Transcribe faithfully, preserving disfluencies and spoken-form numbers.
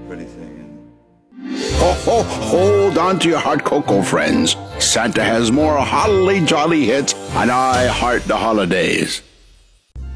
everybody singing. Ho, ho, hold on to your hot cocoa, friends. Santa has more holly jolly hits, and I heart the holidays.